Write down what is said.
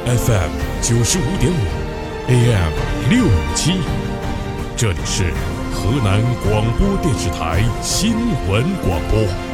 FM 95.5 AM 657，这里是河南广播电视台新闻广播。